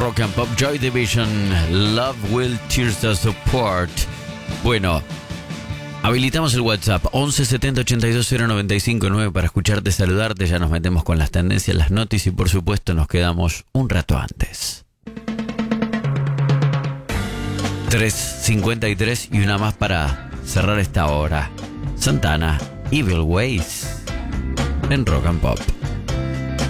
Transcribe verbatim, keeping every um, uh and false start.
Rock and Pop. Joy Division, Love Will Tears Us Apart. Bueno, habilitamos el WhatsApp once setenta ochenta y dos cero noventa y cinco nueve para escucharte, saludarte. Ya nos metemos con las tendencias, las noticias y por supuesto nos quedamos un rato antes. tres cincuenta y tres y una más para cerrar esta hora. Santana, Evil Ways en Rock and Pop.